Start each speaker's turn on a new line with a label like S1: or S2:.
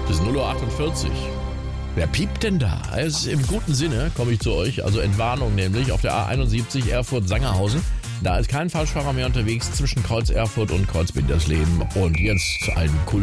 S1: Bis 0:48 Uhr. Wer piept denn da? Also im guten Sinne komme ich zu euch, also Entwarnung nämlich auf der A71 Erfurt-Sangerhausen. Da ist kein Falschfahrer mehr unterwegs zwischen Kreuz Erfurt und Kreuz Bindersleben. Und jetzt zu allen coolen